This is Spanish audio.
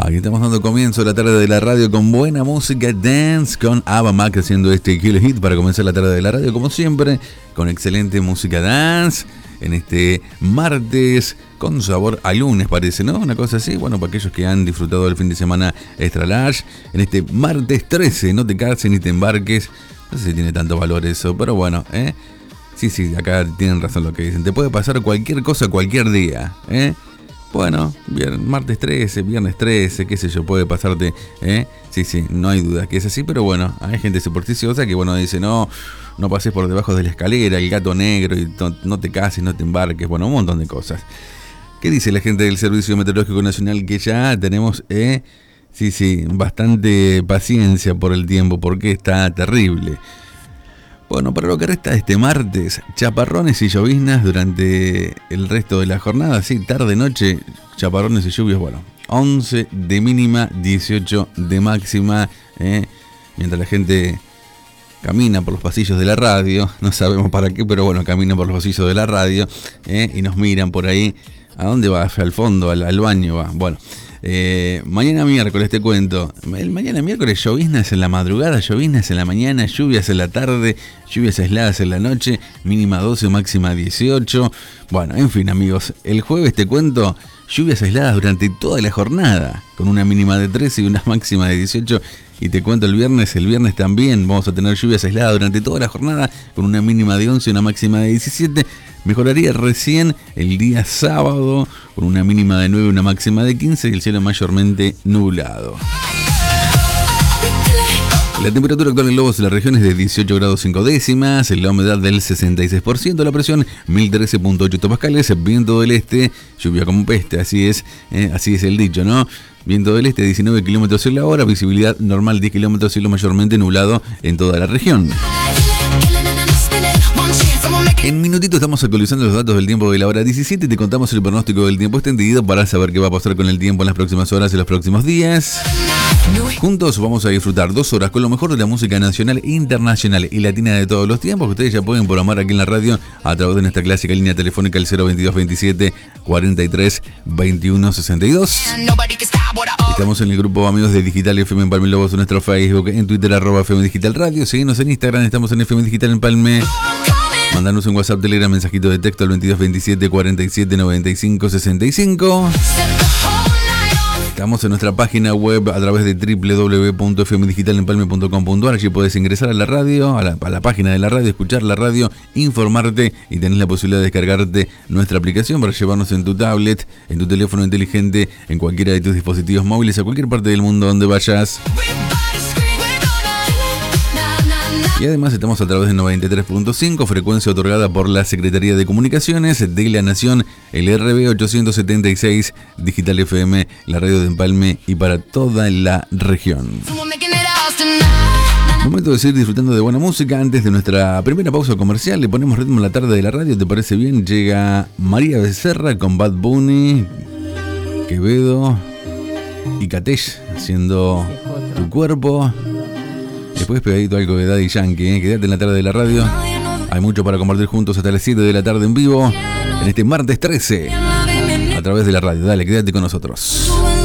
Aquí estamos dando comienzo a la tarde de la radio con buena música dance, con Ava Max haciendo este Kill Hit para comenzar la tarde de la radio, como siempre, con excelente música dance, en este martes con sabor a lunes, parece, ¿no? Una cosa así, bueno, para aquellos que han disfrutado del fin de semana extra large, en este martes 13, no te cases ni te embarques, no sé si tiene tanto valor eso, pero bueno, Sí, acá tienen razón lo que dicen, te puede pasar cualquier cosa cualquier día, Bueno, martes 13, viernes 13, qué sé yo, puede pasarte, Sí, no hay duda que es así, pero bueno, hay gente supersticiosa que, bueno, dice, no pases por debajo de la escalera, el gato negro, y no te cases, no te embarques, bueno, un montón de cosas. ¿Qué dice la gente del Servicio Meteorológico Nacional? Que ya tenemos, bastante paciencia por el tiempo, porque está terrible. Bueno, para lo que resta de este martes, chaparrones y lloviznas durante el resto de la jornada, sí, tarde-noche, chaparrones y lluvias, bueno, 11 de mínima, 18 de máxima, mientras la gente camina por los pasillos de la radio, no sabemos para qué, pero bueno, camina por los pasillos de la radio, y nos miran por ahí, ¿a dónde va? Al fondo, al baño va, bueno. Mañana miércoles te cuento. Mañana miércoles lloviznas en la madrugada, lloviznas en la mañana, lluvias en la tarde, lluvias aisladas en la noche, mínima 12, máxima 18. Bueno, en fin, amigos, el jueves te cuento lluvias aisladas durante toda la jornada, con una mínima de 13 y una máxima de 18. Y te cuento el viernes también vamos a tener lluvias aisladas durante toda la jornada, con una mínima de 11 y una máxima de 17. Mejoraría recién el día sábado, con una mínima de 9 y una máxima de 15, y el cielo mayormente nublado. La temperatura actual en Lobos de la región es de 18 grados 5 décimas, la humedad del 66%, la presión 1013.8 hectopascales, viento del este, lluvia como peste, así es el dicho, ¿no? Viento del este 19 kilómetros en la hora, visibilidad normal 10 kilómetros, cielo mayormente nublado en toda la región. En minutito estamos actualizando los datos del tiempo de la hora 17 y te contamos el pronóstico del tiempo extendido para saber qué va a pasar con el tiempo en las próximas horas y los próximos días. Juntos vamos a disfrutar 2 horas con lo mejor de la música nacional, internacional y latina de todos los tiempos, que ustedes ya pueden programar aquí en la radio a través de nuestra clásica línea telefónica el 022 27 43 21 62. Estamos en el grupo Amigos de Digital FM Empalme Lobos en nuestro Facebook, en Twitter @FM Digital Radio, seguimos en Instagram, estamos en FM Digital Empalme. Mandanos un WhatsApp, Telegram, mensajito de texto al 22 27 47 95 65. Estamos en nuestra página web a través de www.fmdigitalempalme.com.ar. Allí puedes ingresar a la radio, a la página de la radio, escuchar la radio, informarte y tenés la posibilidad de descargarte nuestra aplicación para llevarnos en tu tablet, en tu teléfono inteligente, en cualquiera de tus dispositivos móviles, a cualquier parte del mundo donde vayas. Y además estamos a través de 93.5, frecuencia otorgada por la Secretaría de Comunicaciones de la Nación, el RB 876, Digital FM, la radio de Empalme y para toda la región. Momento de seguir disfrutando de buena música. Antes de nuestra primera pausa comercial, le ponemos ritmo a la tarde de la radio, ¿te parece bien? Llega María Becerra con Bad Bunny, Quevedo y Catech haciendo Tu Cuerpo. Después pegadito algo de Daddy Yankee, Quédate en la tarde de la radio. Hay mucho para compartir juntos hasta las 7 de la tarde en vivo, en este martes 13, a través de la radio. Dale, quédate con nosotros.